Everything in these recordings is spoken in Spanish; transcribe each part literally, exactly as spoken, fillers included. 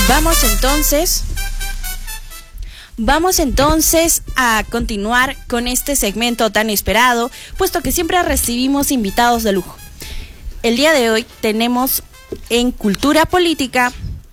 Vamos entonces, vamos entonces a continuar con este segmento tan esperado, puesto que siempre recibimos invitados de lujo. El día de hoy tenemos en Cultura Política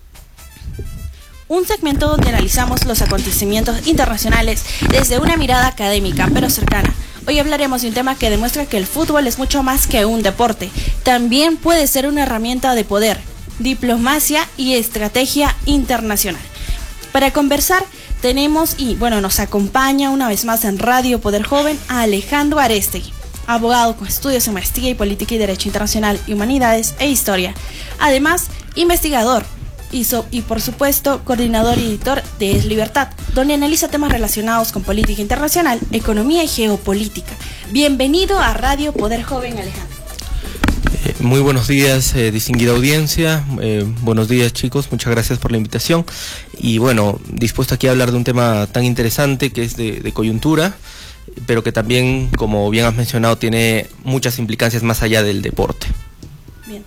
un segmento donde analizamos los acontecimientos internacionales desde una mirada académica, pero cercana. Hoy hablaremos de un tema que demuestra que el fútbol es mucho más que un deporte. También puede ser una herramienta de poder, diplomacia y estrategia internacional. Para conversar tenemos, y bueno, nos acompaña una vez más en Radio Poder Joven a Alejandro Arestegui, abogado con estudios en maestría y política y derecho internacional y humanidades e historia. Además, investigador y, so, y por supuesto coordinador y editor de Es Libertad, donde analiza temas relacionados con política internacional, economía y geopolítica. Bienvenido a Radio Poder Joven, Alejandro. Eh, muy buenos días, eh, distinguida audiencia. Eh, buenos días, chicos. Muchas gracias por la invitación. Y bueno, dispuesto aquí a hablar de un tema tan interesante que es de, de coyuntura, pero que también, como bien has mencionado, tiene muchas implicancias más allá del deporte. Bien.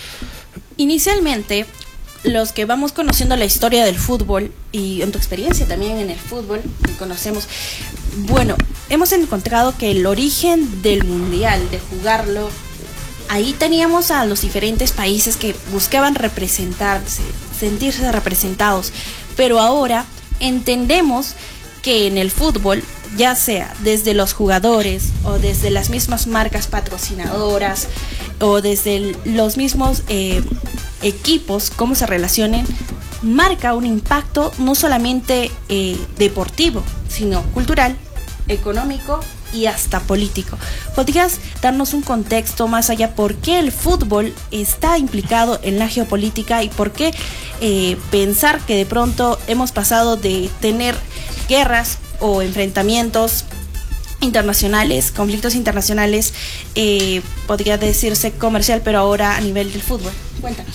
Inicialmente, los que vamos conociendo la historia del fútbol y en tu experiencia también en el fútbol, que conocemos, bueno, hemos encontrado que el origen del mundial, de jugarlo, ahí teníamos a los diferentes países que buscaban representarse, sentirse representados, pero ahora entendemos que en el fútbol, ya sea desde los jugadores o desde las mismas marcas patrocinadoras o desde el, los mismos eh, equipos, cómo se relacionen, marca un impacto no solamente eh, deportivo, sino cultural, económico y hasta político. ¿Podrías darnos un contexto más allá por qué el fútbol está implicado en la geopolítica y por qué eh, pensar que de pronto hemos pasado de tener guerras o enfrentamientos internacionales, conflictos internacionales, eh, podría decirse comercial, pero ahora a nivel del fútbol? Cuéntanos.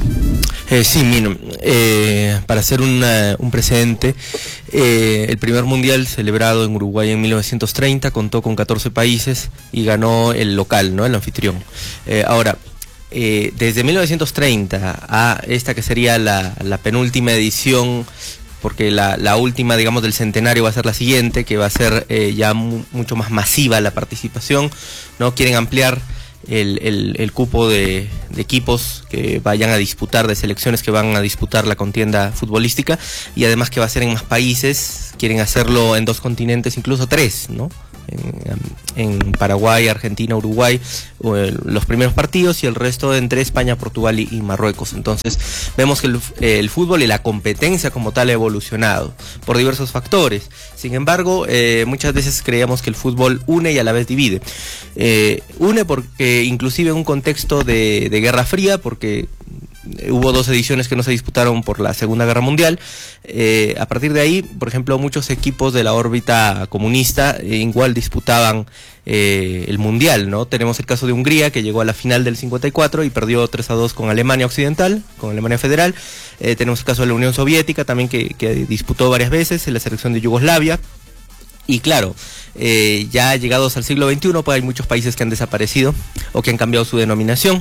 Eh, sí, mira, eh, para hacer una, un precedente, eh, el primer mundial celebrado en Uruguay en mil novecientos treinta contó con catorce países y ganó el local, ¿no? El anfitrión. Eh, ahora, eh, desde mil novecientos treinta a esta que sería la, la penúltima edición, porque la, la última, digamos, del centenario va a ser la siguiente, que va a ser eh, ya mu mucho más masiva la participación, ¿no? Quieren ampliar El, el, el cupo de, de equipos que vayan a disputar, de selecciones que van a disputar la contienda futbolística, y además que va a ser en más países. Quieren hacerlo en dos continentes, incluso tres, ¿no? En, en Paraguay, Argentina, Uruguay, los primeros partidos, y el resto entre España, Portugal y, y Marruecos. Entonces vemos que el, el fútbol y la competencia como tal ha evolucionado por diversos factores. Sin embargo, eh, muchas veces creíamos que el fútbol une y a la vez divide. Eh, une porque inclusive en un contexto de, de Guerra Fría, porque hubo dos ediciones que no se disputaron por la Segunda Guerra Mundial. Eh, a partir de ahí, por ejemplo, muchos equipos de la órbita comunista eh, igual disputaban eh, el Mundial, ¿no? Tenemos el caso de Hungría, que llegó a la final del cincuenta y cuatro y perdió tres a dos con Alemania Occidental, con Alemania Federal. Eh, tenemos el caso de la Unión Soviética también, que, que disputó varias veces, en la selección de Yugoslavia. Y claro, eh, ya llegados al siglo veintiuno, pues hay muchos países que han desaparecido o que han cambiado su denominación.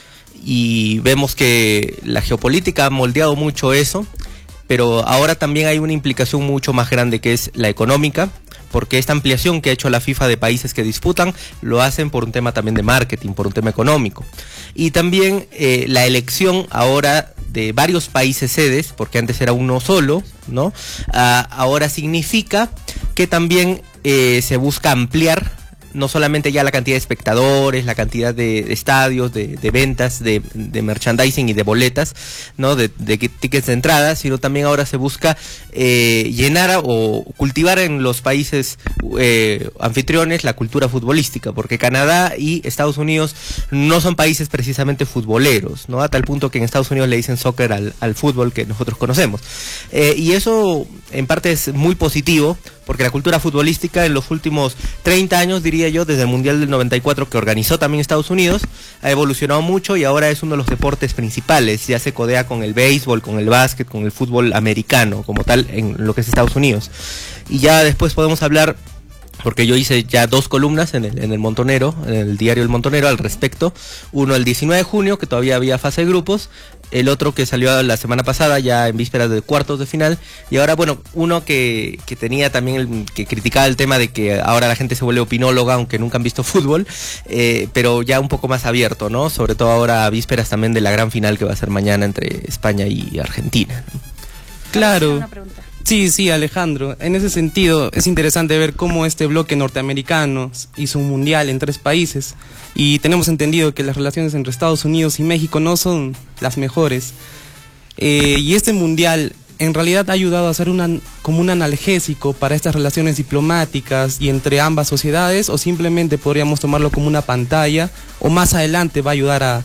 Y vemos que la geopolítica ha moldeado mucho eso, pero ahora también hay una implicación mucho más grande, que es la económica, porque esta ampliación que ha hecho la FIFA de países que disputan, lo hacen por un tema también de marketing, por un tema económico. Y también eh, la elección ahora de varios países sedes, porque antes era uno solo, ¿no? Ah, ahora significa que también eh, se busca ampliar no solamente ya la cantidad de espectadores, la cantidad de, de estadios, de, de ventas, de, de merchandising y de boletas, ¿no? De, de tickets de entrada, sino también ahora se busca eh, llenar o cultivar en los países eh, anfitriones la cultura futbolística, porque Canadá y Estados Unidos no son países precisamente futboleros, ¿no? A tal punto que en Estados Unidos le dicen soccer al, al fútbol que nosotros conocemos. Eh, y eso en parte es muy positivo, porque la cultura futbolística en los últimos treinta años, diría yo, desde el Mundial del noventa y cuatro, que organizó también Estados Unidos, ha evolucionado mucho y ahora es uno de los deportes principales. Ya se codea con el béisbol, con el básquet, con el fútbol americano como tal en lo que es Estados Unidos. Y ya después podemos hablar porque yo hice ya dos columnas en el, en el Montonero, en el diario El Montonero al respecto. Uno el diecinueve de junio, que todavía había fase de grupos, el otro que salió la semana pasada, ya en vísperas de cuartos de final, y ahora, bueno, uno que, que tenía también, el, que criticaba el tema de que ahora la gente se vuelve opinóloga, aunque nunca han visto fútbol, eh, pero ya un poco más abierto, ¿no? Sobre todo ahora a vísperas también de la gran final que va a ser mañana entre España y Argentina, ¿no? Claro. Sí, sí, Alejandro. En ese sentido, es interesante ver cómo este bloque norteamericano hizo un mundial en tres países y tenemos entendido que las relaciones entre Estados Unidos y México no son las mejores. Eh, y este mundial en realidad ha ayudado a ser una, como un analgésico para estas relaciones diplomáticas y entre ambas sociedades, o simplemente podríamos tomarlo como una pantalla, o más adelante va a ayudar a,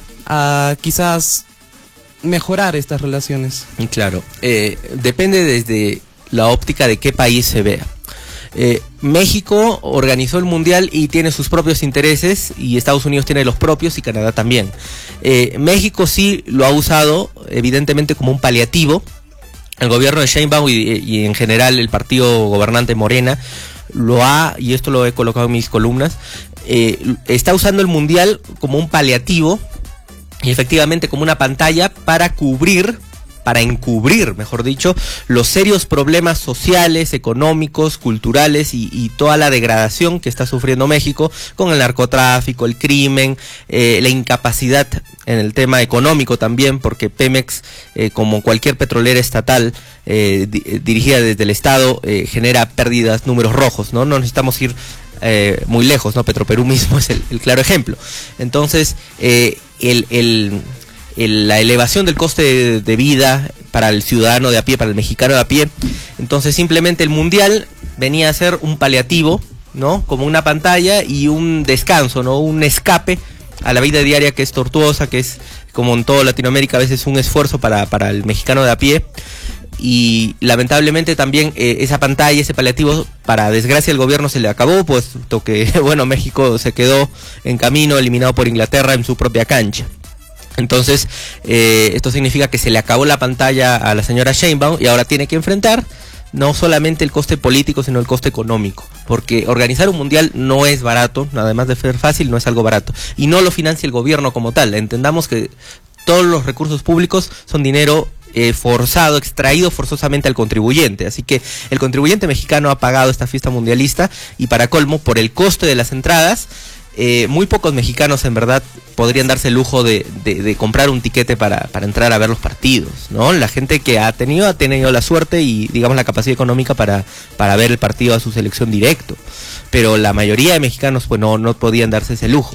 a quizás mejorar estas relaciones. Claro, eh, depende desde la óptica de qué país se vea. Eh, México organizó el mundial y tiene sus propios intereses, y Estados Unidos tiene los propios, y Canadá también. Eh, México sí lo ha usado evidentemente como un paliativo. El gobierno de Sheinbaum y, y en general el partido gobernante Morena lo ha, y esto lo he colocado en mis columnas, eh, está usando el mundial como un paliativo y efectivamente como una pantalla para cubrir, para encubrir, mejor dicho, los serios problemas sociales, económicos, culturales y, y toda la degradación que está sufriendo México con el narcotráfico, el crimen, eh, la incapacidad en el tema económico también, porque Pemex, eh, como cualquier petrolera estatal eh, di dirigida desde el Estado, eh, genera pérdidas, números rojos, ¿no? No necesitamos ir eh, muy lejos, ¿no? Petroperú mismo es el, el claro ejemplo. Entonces, eh, el... el El, la elevación del coste de, de vida para el ciudadano de a pie, para el mexicano de a pie. Entonces simplemente el mundial venía a ser un paliativo, ¿no? Como una pantalla y un descanso, ¿no? Un escape a la vida diaria, que es tortuosa, que es, como en toda Latinoamérica, a veces un esfuerzo para, para el mexicano de a pie. Y lamentablemente también eh, esa pantalla, ese paliativo, para desgracia del gobierno se le acabó, puesto que, bueno, México se quedó en camino, eliminado por Inglaterra en su propia cancha. Entonces, eh, esto significa que se le acabó la pantalla a la señora Sheinbaum y ahora tiene que enfrentar no solamente el coste político, sino el coste económico, porque organizar un mundial no es barato, además de ser fácil, no es algo barato, y no lo financia el gobierno como tal. Entendamos que todos los recursos públicos son dinero eh, forzado, extraído forzosamente al contribuyente, así que el contribuyente mexicano ha pagado esta fiesta mundialista, y para colmo, por el coste de las entradas, Eh, muy pocos mexicanos en verdad podrían darse el lujo de, de, de comprar un tiquete para, para entrar a ver los partidos, ¿no? La gente que ha tenido, ha tenido la suerte y, digamos, la capacidad económica para, para ver el partido a su selección directo, pero la mayoría de mexicanos pues no, no podían darse ese lujo.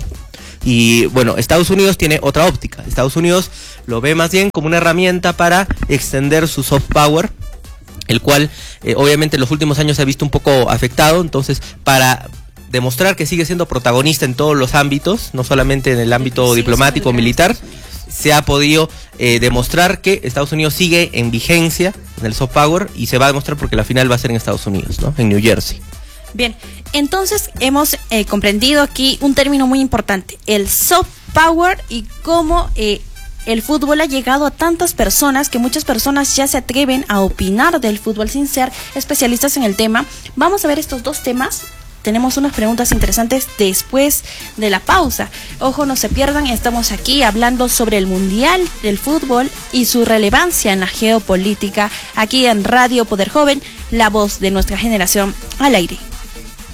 Y bueno, Estados Unidos tiene otra óptica. Estados Unidos lo ve más bien como una herramienta para extender su soft power, el cual eh, obviamente en los últimos años se ha visto un poco afectado. Entonces, para demostrar que sigue siendo protagonista en todos los ámbitos, no solamente en el ámbito sí, diplomático o militar, se ha podido eh, demostrar que Estados Unidos sigue en vigencia en el soft power, y se va a demostrar porque la final va a ser en Estados Unidos, ¿no? En New Jersey. Bien, entonces hemos eh, comprendido aquí un término muy importante, el soft power, y cómo eh, el fútbol ha llegado a tantas personas, que muchas personas ya se atreven a opinar del fútbol sin ser especialistas en el tema. Vamos a ver estos dos temas. Tenemos unas preguntas interesantes después de la pausa. Ojo, no se pierdan, estamos aquí hablando sobre el Mundial del Fútbol y su relevancia en la geopolítica, aquí en Radio Poder Joven, la voz de nuestra generación al aire.